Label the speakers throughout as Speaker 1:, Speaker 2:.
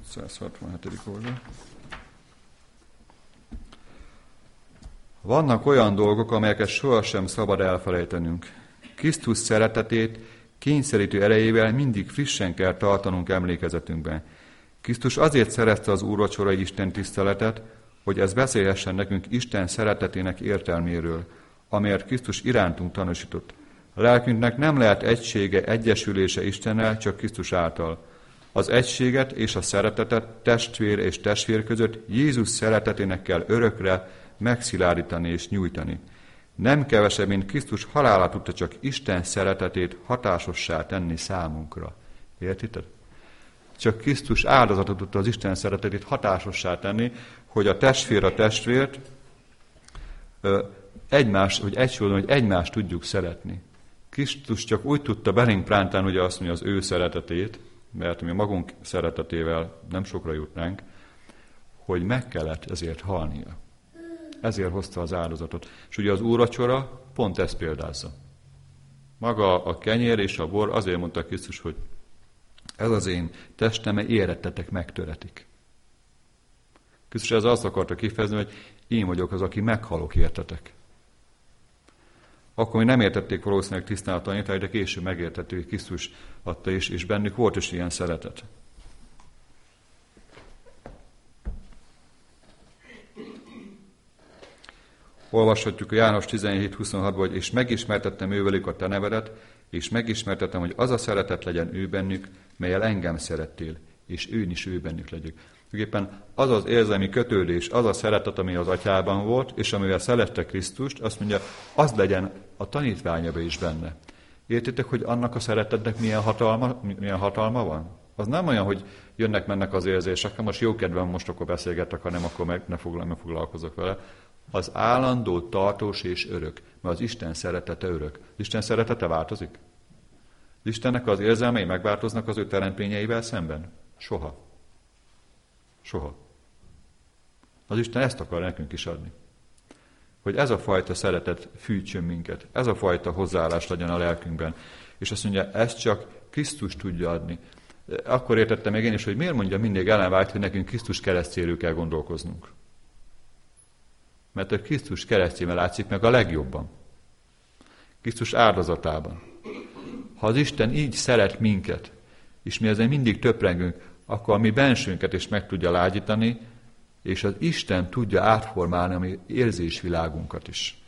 Speaker 1: 167. oldal. Vannak olyan dolgok, amelyeket sohasem szabad elfelejtenünk. Krisztus szeretetét kényszerítő erejével mindig frissen kell tartanunk emlékezetünkben. Krisztus azért szerezte az úrvacsorai Isten tiszteletet, hogy ez beszélhessen nekünk Isten szeretetének értelméről, amelyet Krisztus irántunk tanúsított. A lelkünknek nem lehet egysége, egyesülése Istennel, csak Krisztus által. Az egységet és a szeretetet testvér és testvér között Jézus szeretetének kell örökre megszilárdítani és nyújtani. Nem kevesebb, mint Krisztus halálát tudta csak Isten szeretetét hatásossá tenni számunkra. Értitek? Csak Krisztus áldozatot tudta az Isten szeretetét hatásossá tenni, hogy a testvért egymást tudjuk szeretni. Krisztus csak úgy tudta belénk prántálni, ugye azt mondja, az ő szeretetét, mert mi magunk szeretetével nem sokra jutnánk, hogy meg kellett ezért halnia. Ezért hozta az áldozatot. És ugye az úrvacsora pont ezt példázza. Maga a kenyér és a bor azért mondta Krisztus, hogy ez az én testem, érettetek megtöretik. Krisztus ez azt akarta kifejezni, hogy én vagyok az, aki meghalok értetek. Akkor még nem értették valószínűleg tisztán a tanítványok, de később megértették, hogy Krisztus adta is, és bennük volt is ilyen szeretet. Olvashatjuk a János 17:26-ban, hogy és megismertettem ővelük a te nevedet, és megismertettem, hogy az a szeretet legyen ő bennük, mellyel engem szerettél, és én is ő bennük legyek. Tulajdonképpen az az érzelmi kötődés, az a szeretet, ami az atyában volt, és amivel szerette Krisztust, azt mondja, az legyen a tanítványában is benne. Értitek, hogy annak a szeretetnek milyen hatalma van? Az nem olyan, hogy jönnek-mennek az érzések, most jó kedvem, most akkor beszélgetek, hanem akkor ne foglalkozok vele. Az állandó, tartós és örök, mert az Isten szeretete örök. Az Isten szeretete változik? Az Istennek az érzelmei megváltoznak az ő teremtményeivel szemben? Soha. Soha. Az Isten ezt akar nekünk is adni. Hogy ez a fajta szeretet fűtsön minket, ez a fajta hozzáállás legyen a lelkünkben. És azt mondja, ezt csak Krisztus tudja adni. Akkor értettem még én is, hogy miért mondja mindig Ellen White, hogy nekünk Krisztus keresztjéről kell gondolkoznunk. Mert a Krisztus keresztjével látszik meg a legjobban. Krisztus áldozatában. Ha az Isten így szeret minket, és mi ezen mindig töprengünk, akkor a mi bensőnket is meg tudja lágyítani, és az Isten tudja átformálni a mi érzésvilágunkat is.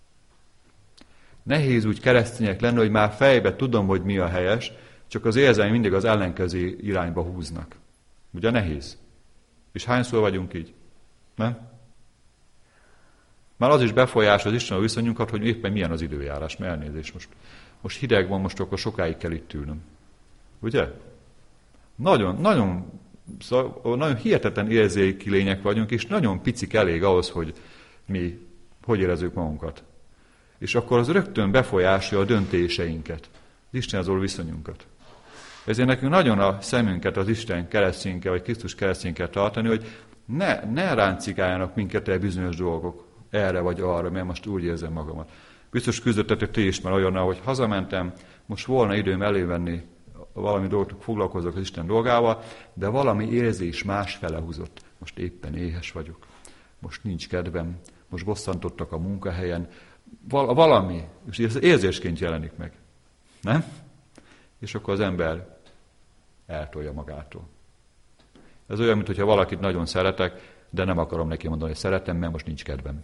Speaker 1: Nehéz úgy keresztények lenni, hogy már fejbe tudom, hogy mi a helyes, csak az érzelmi mindig az ellenkező irányba húznak. Ugye nehéz? És hányszor vagyunk így? Nem? Már az is befolyásol az Istennel viszonyunkat, hogy éppen milyen az időjárás, mert elnézés most hideg van, most akkor sokáig kell itt ülnöm. Ugye? Nagyon hihetetlen érzéki lények vagyunk, és nagyon picik elég ahhoz, hogy mi hogy érezzük magunkat. És akkor az rögtön befolyásolja a döntéseinket, az Istenhez való viszonyunkat. Ezért nekünk nagyon a szemünket az Isten keresztjénkkel, vagy Krisztus keresztjénkkel tartani, hogy ne ráncigáljanak minket el bizonyos dolgok, erre vagy arra, mert most úgy érzem magamat. Biztos küzdöttetek ti is már olyannal, hogy hazamentem, most volna időm elővenni valami dolgot, foglalkozok az Isten dolgával, de valami érzés másfele húzott. Most éppen éhes vagyok, most nincs kedvem, most bosszantottak a munkahelyen, valami, és ez érzésként jelenik meg. Nem? És akkor az ember eltolja magától. Ez olyan, mintha valakit nagyon szeretek, de nem akarom neki mondani, hogy szeretem, mert most nincs kedvem.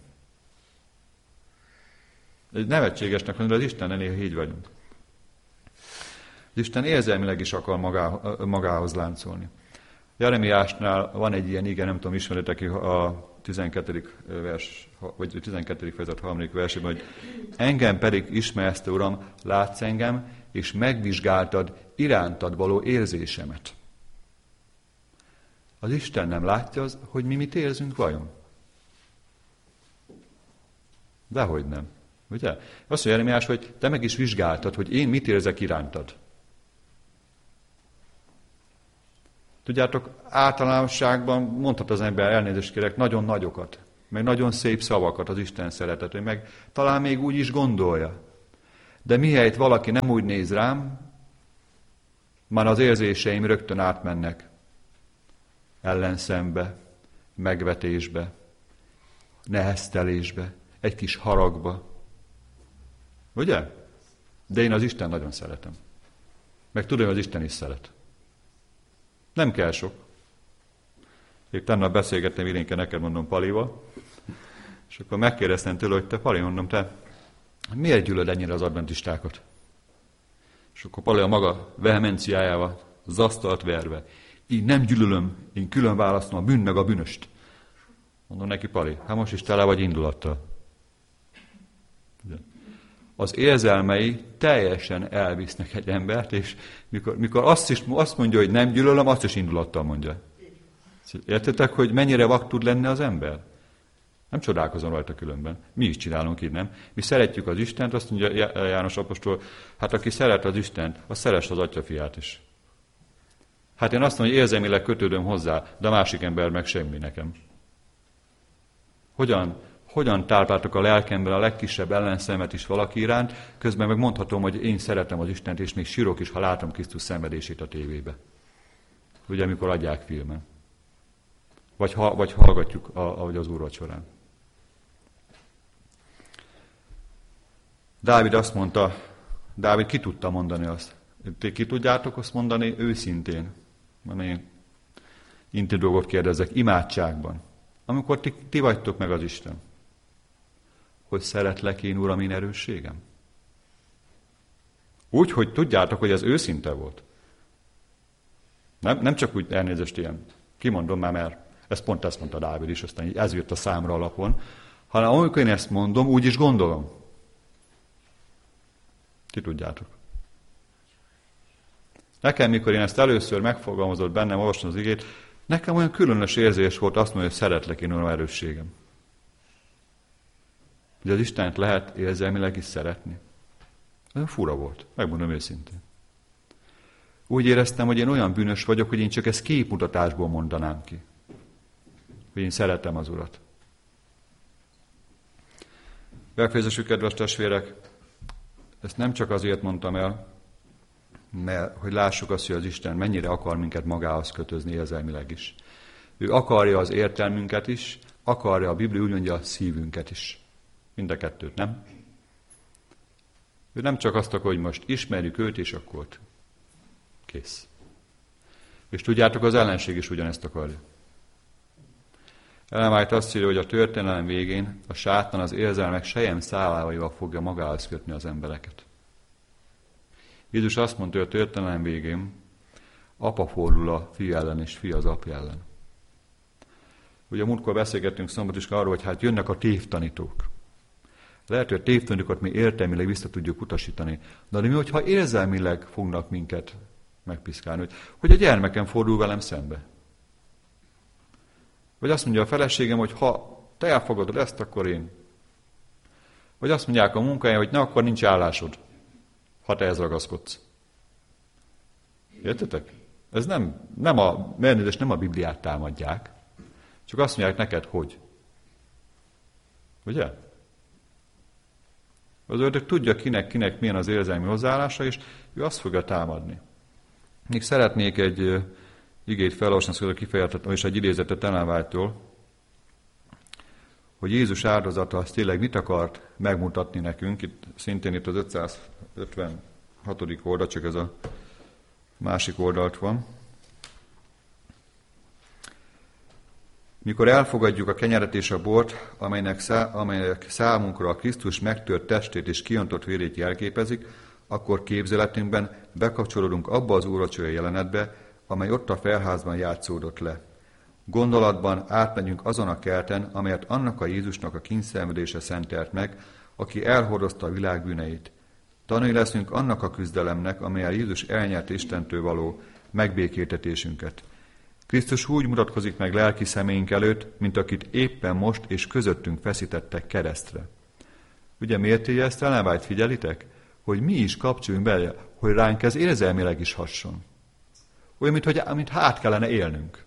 Speaker 1: Ez nevetségesnek mondani, de az Isten néha így vagyunk. Az Isten érzelmileg is akar magához láncolni. Jeremiásnál van egy ilyen ige, nem tudom, ismeritek a 12. vers, vagy 12. fejezet 3. versében, hogy engem pedig ismersz te, Uram, látsz engem, és megvizsgáltad irántad való érzésemet. Az Isten nem látja, hogy mi mit érzünk vajon? Dehogy nem. Ugye? Azt mondja Jeremiás, hogy te meg is vizsgáltad, hogy én mit érzek irántad. Tudjátok, általánosságban mondhat az ember, elnézést kérek, nagyon nagyokat, meg nagyon szép szavakat az Isten szeretetről, meg talán még úgy is gondolja. De mihelyt valaki nem úgy néz rám, már az érzéseim rögtön átmennek ellenszembe, megvetésbe, neheztelésbe, egy kis haragba. Ugye? De én az Isten nagyon szeretem. Meg tudom, hogy az Isten is szeret. Nem kell sok. Épp tegnap beszélgettem, Irénke, neked mondom, Palival, és akkor megkérdeztem tőle, hogy te, Pali, mondom, te miért gyűlöd ennyire az adventistákat? És akkor Pali a maga vehemenciájával, az asztalt verve, így nem gyűlölöm, én külön választom a bűn meg a bűnöst. Mondom neki, Pali, hát most is tele vagy indulattal. Az érzelmei teljesen elvisznek egy embert, és mikor azt mondja, hogy nem gyűlölöm, azt is indulattal mondja. Értitek, hogy mennyire vak tud lenni az ember? Nem csodálkozom rajta különben. Mi is csinálunk így, nem? Mi szeretjük az Istent, azt mondja János apostol, hát aki szeret az Istent, az szeresse az atyafiát is. Hát én azt mondom, hogy érzelmileg kötődöm hozzá, de a másik ember meg semmi nekem. Hogyan tárpáltok a lelkemben a legkisebb ellenszemet is valaki iránt, közben meg mondhatom, hogy én szeretem az Istent, és még sírok is, ha látom Krisztus szenvedését a tévébe. Ugye, amikor adják filmen. Vagy hallgatjuk ahogy az úrvacsorán. Dávid azt mondta, Dávid ki tudta mondani azt? Ti ki tudjátok azt mondani őszintén? Én inti dolgot kérdezek, imádságban. Amikor ti vagytok meg az Isten. Hogy szeretlek én, Uram, én erősségem? Úgy, hogy tudjátok, hogy ez őszinte volt. Nem csak úgy elnézést ilyen. Kimondom már, mert ezt mondta Dávid is, aztán ez jött a számra alapon, hanem amikor én ezt mondom, úgy is gondolom. Ti tudjátok. Nekem, mikor én ezt először megfogalmazott bennem, olvastam az igét, nekem olyan különös érzés volt azt mondani, hogy szeretlek én, Uram, erősségem. Hogy az Istent lehet érzelmileg is szeretni. Ez fura volt, megmondom őszintén. Úgy éreztem, hogy én olyan bűnös vagyok, hogy én csak ezt képmutatásból mondanám ki. Hogy én szeretem az Urat. Befejezésük, kedves testvérek, ezt nem csak azért mondtam el, mert hogy lássuk azt, hogy az Isten mennyire akar minket magához kötözni érzelmileg is. Ő akarja az értelmünket is, akarja a Biblia úgy mondja a szívünket is. Mind a kettőt, nem? Ő nem csak azt akar, hogy most ismerjük őt, és akkor kész. És tudjátok, az ellenség is ugyanezt akarja. Ellen White azt írja, hogy a történelem végén a sátán az érzelmek sejem szálávaival fogja magához kötni az embereket. Jézus azt mondta, hogy a történelem végén apa fordul a fiú ellen, és fiú az apja ellen. Ugye múltkor beszélgettünk Szombateskor arról, hogy hát jönnek a tévtanítók. Lehet, hogy a tévtanítókat mi értelmileg vissza tudjuk utasítani, de mi, hogyha érzelmileg fognak minket megpiszkálni, hogy a gyermekem fordul velem szembe. Vagy azt mondja a feleségem, hogy ha te elfogadod ezt, akkor én. Vagy azt mondják a munkáján, hogy na, akkor nincs állásod, ha te ez ragaszkodsz. Értetek? Ez nem a Bibliát támadják, csak azt mondják neked, hogy. Ugye? Az ördög tudja, kinek milyen az érzelmi hozzáállása, és ő azt fogja támadni. Még szeretnék egy igét felolvasni, kifejezetten, és egy idézetet Ellen White-tól, hogy Jézus áldozata az tényleg mit akart megmutatni nekünk, szintén itt az 556. oldal, csak ez a másik oldalt van. Mikor elfogadjuk a kenyeret és a bort, amelyek számunkra a Krisztus megtört testét és kiontott vérét jelképezik, akkor képzeletünkben bekapcsolódunk abba az úrvacsorai jelenetbe, amely ott a felházban játszódott le. Gondolatban átmegyünk azon a kerten, amelyet annak a Jézusnak a kíndszenvedése szentelt meg, aki elhordozta a világ bűneit. Tanúi leszünk annak a küzdelemnek, amellyel Jézus elnyerte Istentől való megbékéltetésünket. Krisztus úgy mutatkozik meg lelki személyünk előtt, mint akit éppen most és közöttünk feszítettek keresztre. Ugye miért írja ezt Ellen White, figyelitek? Hogy mi is kapcsoljunk bele, hogy ránk ez érzelmileg is hasson. Olyan, mint hát kellene élnünk.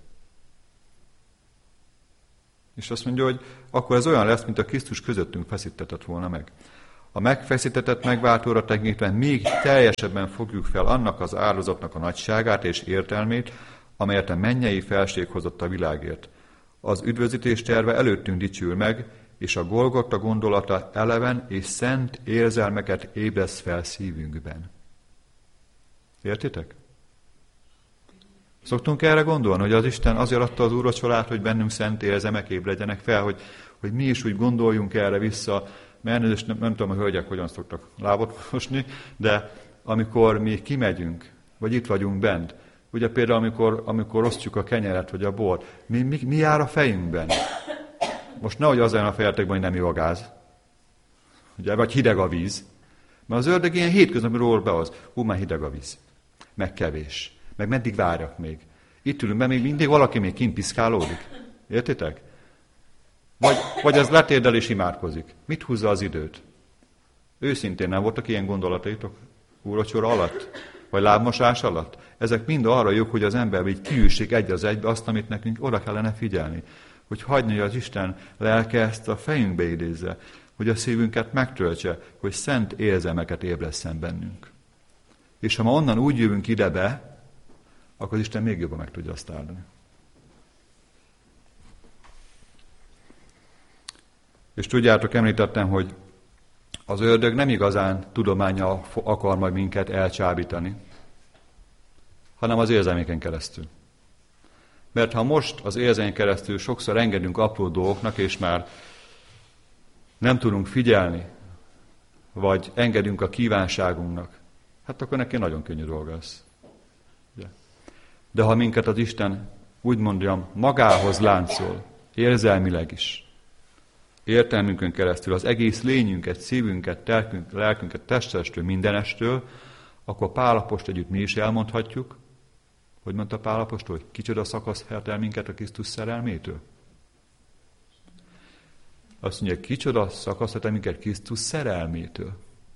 Speaker 1: És azt mondja, hogy akkor ez olyan lesz, mint a Krisztus közöttünk feszítetett volna meg. A megfeszítetett megváltóra tekintve még teljesebben fogjuk fel annak az áldozatnak a nagyságát és értelmét, amelyet a mennyei felség hozott a világért. Az üdvözítés terve előttünk dicsül meg, és a Golgotta gondolata eleven és szent érzelmeket ébresz fel szívünkben. Értitek? Szoktunk erre gondolni, hogy az Isten azért adta az úrvacsorát, hogy bennünk szent érzelmek ébredjenek fel, hogy mi is úgy gondoljunk erre vissza, mert nem tudom, a hölgyek hogyan szoktak lábot mosni, de amikor mi kimegyünk, vagy itt vagyunk bent, ugye például amikor osztjuk a kenyeret, vagy a bort, mi jár a fejünkben? Most nehogy az legyen a fejetekben, hogy nem jó a gáz, ugye, vagy hideg a víz, mert az ördög ilyen hétköznapi ról behoz. Már hideg a víz, meg kevés, meg meddig várjak még. Itt ülünk be, még mindig valaki még kint piszkálódik. Értitek? Vagy az letérdel és imádkozik. Mit húzza az időt? Őszintén nem voltak ilyen gondolataitok úrvacsora alatt? Vagy lábmosás alatt? Ezek mind arra jók, hogy az ember így kiüssék egy az egybe azt, amit nekünk oda kellene figyelni. Hogy hagyni, hogy az Isten lelke ezt a fejünkbe idézze, hogy a szívünket megtöltse, hogy szent érzelmeket ébresszen bennünk. És ha ma onnan úgy jövünk ide be, akkor az Isten még jobban meg tudja azt áldani. És tudjátok, említettem, hogy az ördög nem igazán tudománnyal akar majd minket elcsábítani, hanem az érzelméken keresztül. Mert ha most az érzelméken keresztül sokszor engedünk apró dolgoknak, és már nem tudunk figyelni, vagy engedünk a kívánságunknak, hát akkor neki nagyon könnyű dolga lesz. De ha minket az Isten, úgy mondjam, magához láncol, érzelmileg is, értelmünkön keresztül, az egész lényünket, szívünket, lelkünket, testestől, mindenestől, akkor Pál apostol együtt mi is elmondhatjuk, hogy mondta Pál apostol, hogy kicsoda szakaszthat el minket a Krisztus szerelmétől? Azt mondja, kicsoda szakaszthat el minket Krisztus szerelmétől.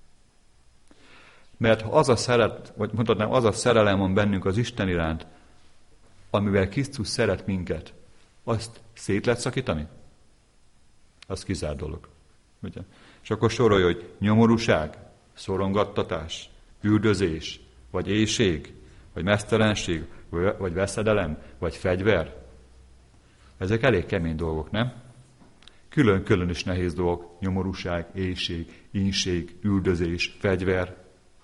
Speaker 1: Mert ha az a vagy mondhatnám, az a szerelem van bennünk az Isten iránt, amivel Krisztus szeret minket, azt szét lehet szakítani? Az kizárt dolog. Ugye? És akkor sorolja, hogy nyomorúság, szorongattatás, üldözés, vagy éhség, vagy meztelenség, vagy veszedelem, vagy fegyver. Ezek elég kemény dolgok, nem? Külön-külön is nehéz dolgok. Nyomorúság, éhség, ínség, üldözés, fegyver.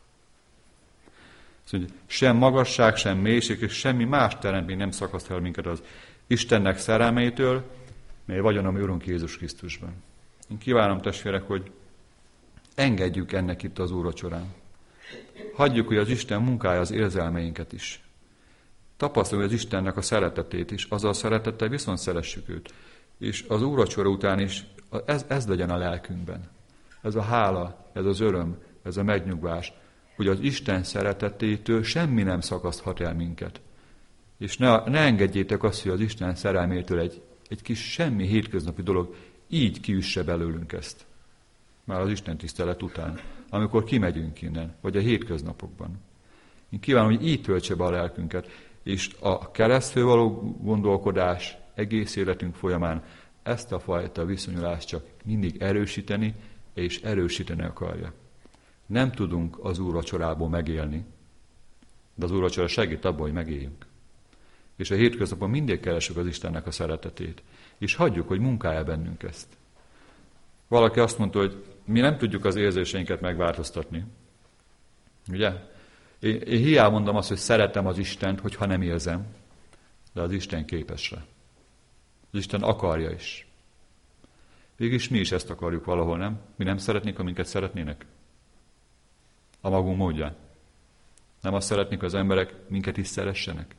Speaker 1: Szóval sem magasság, sem mélység, és semmi más teremtmény nem szakaszt el minket az Istennek szerelmétől, mely vagyon a mi Urunk Jézus Krisztusban. Én kívánom, testvérek, hogy engedjük ennek itt az úrvacsorán. Hagyjuk, hogy az Isten munkálja az érzelmeinket is. Tapasztaljuk az Istennek a szeretetét is, azzal a szeretettel viszont szeressük őt. És az úrvacsora után is ez legyen a lelkünkben. Ez a hála, ez az öröm, ez a megnyugvás, hogy az Isten szeretetétől semmi nem szakaszthat el minket. És ne engedjétek azt, hogy az Isten szerelmétől egy kis semmi hétköznapi dolog így kiüsse belőlünk ezt. Már az Isten tisztelet után, amikor kimegyünk innen, vagy a hétköznapokban. Én kívánom, hogy így töltse be a lelkünket, és a keresztről való gondolkodás egész életünk folyamán ezt a fajta viszonyulást csak mindig erősíteni, és erősíteni akarja. Nem tudunk az úrvacsorából megélni, de az úrvacsora segít abban, hogy megéljünk. És a hétköznapon mindig keresünk az Istennek a szeretetét, és hagyjuk, hogy munkálja bennünk ezt. Valaki azt mondta, hogy mi nem tudjuk az érzéseinket megváltoztatni. Ugye? Én hiába mondom azt, hogy szeretem az Istent, hogyha nem érzem, de az Isten képes rá. Az Isten akarja is. Végülis mi is ezt akarjuk valahol, nem? Mi nem szeretnénk, ha minket szeretnének? A magunk módján. Nem azt szeretnék, az emberek minket is szeressenek.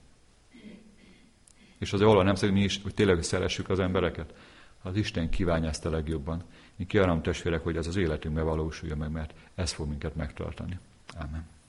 Speaker 1: És azért valahol nem szeretnénk mi is, hogy tényleg szeressük az embereket. Az Isten kívánja ezt a legjobban. Én kívánom, testvérek, hogy ez az életünkben valósuljon meg, mert ez fog minket megtartani. Ámen.